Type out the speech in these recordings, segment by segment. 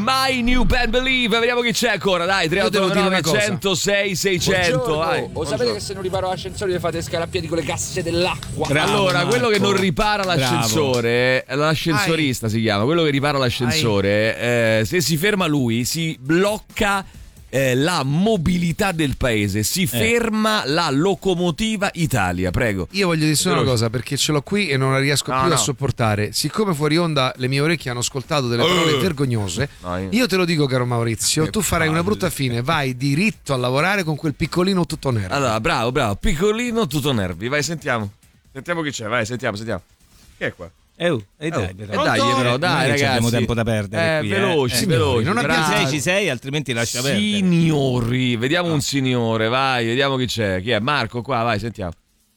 My New Band Believe. Vediamo chi c'è ancora. Dai, 3899 106 600. Vai. Lo sapete che se non riparo l'ascensore vi fate scalare a piedi con le casse dell'acqua? Bravo, allora, Marco. quello che non ripara l'ascensore, l'ascensorista si chiama, quello che ripara l'ascensore, se si ferma lui, si blocca la mobilità del paese, si ferma la locomotiva Italia, prego. Io voglio dire solo una cosa, perché ce l'ho qui e non la riesco più a sopportare. Siccome fuori onda le mie orecchie hanno ascoltato delle parole vergognose, io te lo dico, caro Maurizio, tu farai una brutta fine, vai diritto a lavorare con quel piccolino tutto nervi. Allora, bravo, piccolino tutto nervi, vai, sentiamo chi c'è, vai, sentiamo. Che è qua? Dai, però, ragazzi, abbiamo tempo da perdere qui, veloci. Non abbiamo ci sei, altrimenti lascia perdere. Signori, vediamo un signore, vai, vediamo chi c'è. Chi è? Marco qua, vai, sentiamo.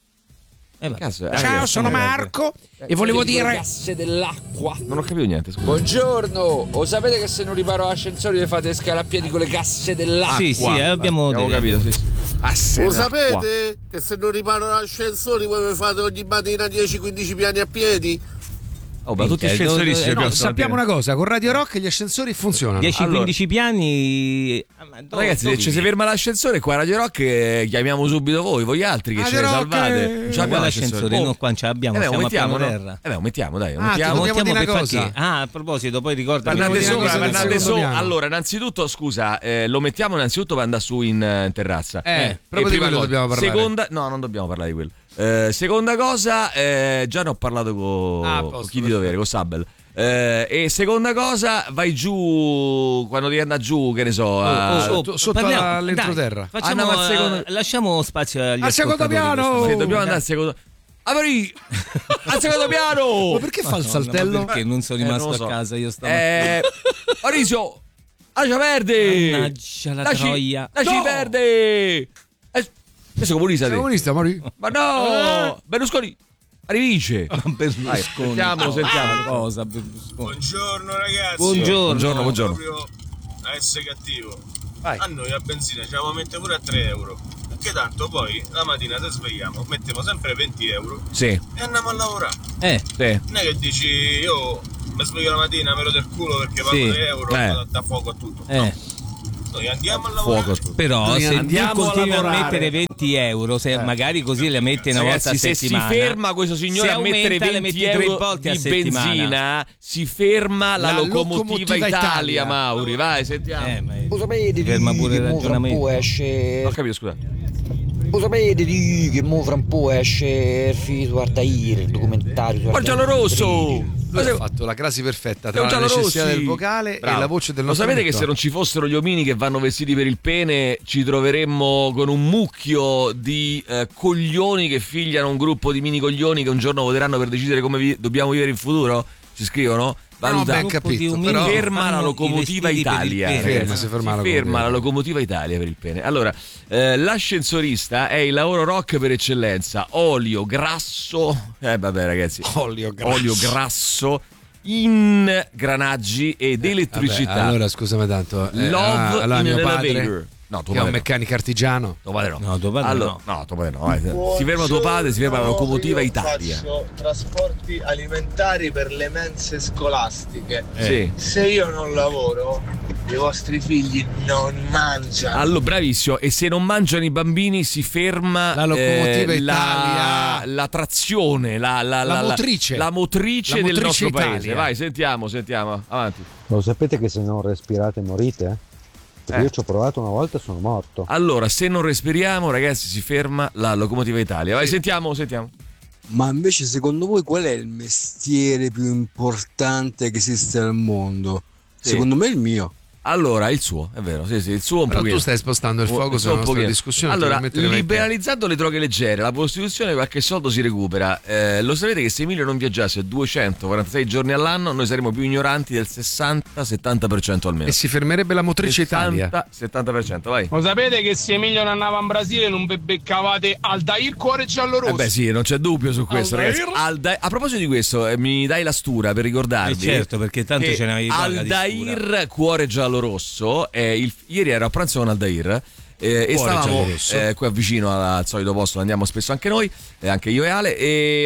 Ciao, sono Marco e volevo dire casse dell'acqua. Non ho capito niente, scusa. Buongiorno, lo sapete che se non riparo l'ascensore vi fate scalare a piedi con le casse dell'acqua? Sì, abbiamo capito, sì. Lo sapete che se non riparo l'ascensore voi mi fate ogni mattina 10-15 piani a piedi? Ma tutti ascensorissimi. Sappiamo una cosa, con Radio Rock gli ascensori funzionano. 10-15 piani. Ragazzi, se si ferma l'ascensore qua a Radio Rock, chiamiamo subito voi altri che ce ne salvate. Non abbiamo l'ascensore, noi qua ce l'abbiamo, siamo a piano terra. Mettiamo, dai. Mettiamo per cosa. A proposito, poi ricorda allora, innanzitutto, scusa, lo mettiamo innanzitutto per andare su in terrazza. Proprio di quello dobbiamo parlare. Non dobbiamo parlare di quello. Seconda cosa, già ne ho parlato con chi di dovere, con Sabel. E seconda cosa, vai giù quando devi andare giù, che ne so, sotto all'entroterra. Lasciamo spazio agli al secondo piano. Dobbiamo andare al secondo. Al secondo piano. Ma perché fa il saltello? Perché non sono rimasto a casa io stamattina. Maurizio, lascia perdere. Mannaggia la troia. Lasci perdere. Questo comunista. Ma no, Berlusconi. Arrivice. Berlusconi. Sentiamo. Cosa Berlusconi? Buongiorno ragazzi. Buongiorno. Proprio a essere cattivo. A noi a benzina ce la mette pure a 3 euro. Perché tanto poi la mattina se svegliamo mettiamo sempre 20 euro. Sì. E andiamo a lavorare. Sì. Non è che dici io mi sveglio la mattina me lo del culo perché pago 3 euro e da fuoco a tutto. No. Noi andiamo a lavorare. Però se tu continui a mettere 20 euro, se magari così le metti una volta a settimana, se si ferma questo signore a mettere 20 euro di benzina, si ferma la locomotiva Italia, Mauri. Vai, sentiamo. Lo sapete ferma pure il ragionamento. Esce... Ho capito, scusa. Lo sapete che mo fra un po' esce il film su Altair, il documentario su Giallo Rosso. Lui ha fatto la crasi perfetta tra la necessità del vocale e la voce del nostro. Lo sapete che se non ci fossero gli omini che vanno vestiti per il pene, ci troveremmo con un mucchio di coglioni che figliano un gruppo di mini coglioni che un giorno voteranno per decidere come dobbiamo vivere in futuro? Ci scrivono? Ben capito, però ferma la locomotiva Italia. Si ferma la locomotiva Italia per il pene. Allora, l'ascensorista è il lavoro rock per eccellenza. Olio grasso. Vabbè, ragazzi. Olio grasso. Ingranaggi ed elettricità. Vabbè, allora scusami tanto. Love in mio an padre. elevator. No, tuo che è un padre meccanico artigiano. Tuo padre no. No, tuo padre allora, no, tuo padre no. Vai. Si ferma tuo padre, si ferma la locomotiva Italia. Faccio trasporti alimentari per le mense scolastiche. Sì. Se io non lavoro, i vostri figli non mangiano. Allora, bravissimo. E se non mangiano i bambini, si ferma la locomotiva Italia, la trazione, la motrice del nostro Italia. paese. Vai, sentiamo, avanti. Lo sapete che se non respirate morite? Io ci ho provato una volta e sono morto. Allora, se non respiriamo, ragazzi, si ferma la locomotiva Italia. Vai, sentiamo. Ma invece, secondo voi, qual è il mestiere più importante che esiste al mondo? Sì. Secondo me è il mio. Allora, il suo, è vero, sì, il suo un po'. Però tu stai spostando il fuoco sulla nostra discussione. Allora, liberalizzando le droghe leggere, la prostituzione qualche soldo si recupera. Lo sapete che se Emilio non viaggiasse 246 giorni all'anno, noi saremmo più ignoranti del 60-70% almeno. E si fermerebbe la motrice Italia. 70%, vai. Lo sapete che se Emilio non andava in Brasile non beccavate Altair cuore giallo rosso? Sì, non c'è dubbio su questo, Aldair? ragazzi. A proposito di questo, mi dai la stura per ricordarvi. Certo, perché tanto ce n'avevi Aldair cuore giallo rosso, ieri ero a pranzo con Aldair e stavamo qua vicino al solito posto, andiamo spesso anche noi, anche io e Ale.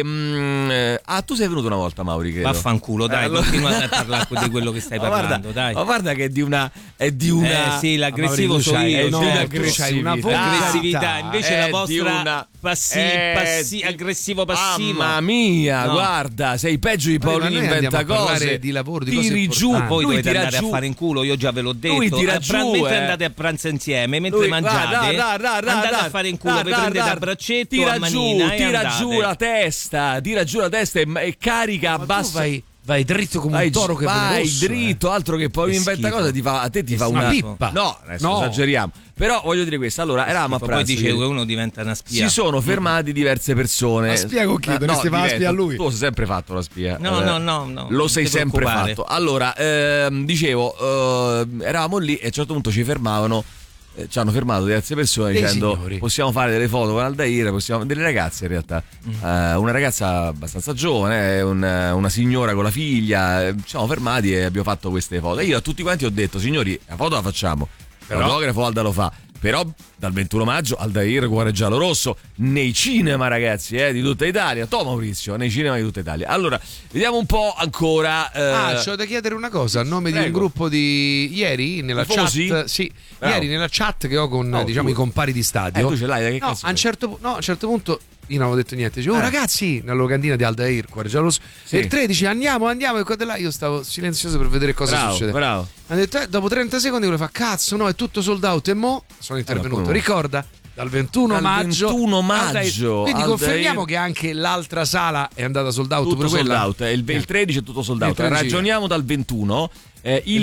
Tu sei venuto una volta, Mauri, credo. Vaffanculo, dai, continua a parlare di quello che stai parlando, dai. Ma guarda che è di una sì, l'aggressivo sono io, c'hai una aggressività, invece la vostra aggressivo passivo. Mamma mia, guarda, sei peggio di Paolino inventa cose, di lavoro, di tiri cose giù, voi lui dovete tira andare giù. a fare in culo, io già ve l'ho detto. Lui tira giù, mentre andate a pranzo insieme, mentre mangiate, andate a fare in culo, vi prendete a braccetto, tira manina, tira giù la testa e carica, abbassa. Vai dritto come un toro che vai rosso, dritto, altro che poi inventa cosa a te ti fa una pippa. No, adesso esageriamo. Però voglio dire questo, allora eravamo a pranzo. Poi dice che uno diventa una spia. Si sono fermati diverse persone. La spia con chi? Dovresti fare la spia a lui. Tu sei sempre fatto la spia. No. Lo sei sempre fatto. Allora, dicevo, eravamo lì e a un certo punto ci fermavano. Ci hanno fermato diverse persone dicendo signori. Possiamo fare delle foto con Aldair, delle ragazze in realtà, una ragazza abbastanza giovane, una signora con la figlia, ci siamo fermati e abbiamo fatto queste foto e io a tutti quanti ho detto signori la foto la facciamo, l'autografo Alda lo fa, però dal 21 maggio Aldair Cuore Giallo Rosso nei cinema, ragazzi, di tutta Italia. Maurizio, nei cinema di tutta Italia. Allora, vediamo un po' ancora. C'ho da chiedere una cosa a nome di un gruppo di ieri nella chat. Sì, ieri nella chat che ho con i compari di stadio. Tu ce l'hai, da che cazzo? A un certo punto io non avevo detto niente, dicevo ragazzi, nella locandina di Aldair Cuore Giallo Rosso, il 13 andiamo e qua là io stavo silenzioso per vedere cosa succede. Bravo. Hanno detto dopo 30 secondi quello fa cazzo no, è tutto sold out e mo sono intervenuto. Ricorda dal 21 maggio. Quindi confermiamo che anche l'altra sala è andata sold out, tutto sold out. Il 13 è tutto sold out. Ragioniamo dal 21. Il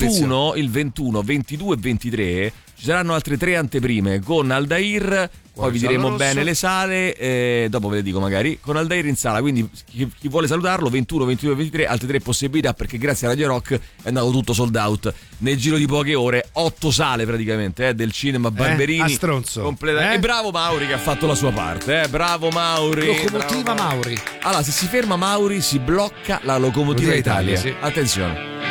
21, 22 e 23 ci saranno altre 3 anteprime con Aldair. Poi vi diremo bene le sale, dopo ve le dico magari, con Aldair in sala, quindi chi vuole salutarlo 21, 22 e 23, altre 3 possibilità perché grazie a Radio Rock è andato tutto sold out nel giro di poche ore, 8 sale praticamente del cinema Barberini. A stronzo. E bravo Mauri che ha fatto la sua parte, bravo Mauri. Locomotiva Mauri. Allora, se si ferma Mauri si blocca la locomotiva Italia. Sì. Attenzione.